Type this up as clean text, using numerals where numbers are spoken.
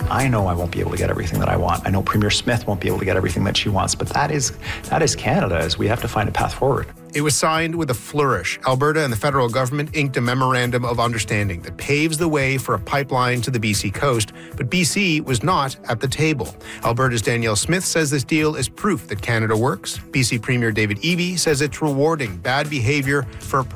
I know I won't be able to get everything that I want. I know Premier Smith won't be able to get everything that she wants, but that is Canada, as we have to find a path forward. It was signed with a flourish. Alberta and the federal government inked a memorandum of understanding that paves the way for a pipeline to the BC coast, but BC was not at the table. Alberta's Danielle Smith says this deal is proof that Canada works. BC Premier David Eby says it's rewarding bad behavior for a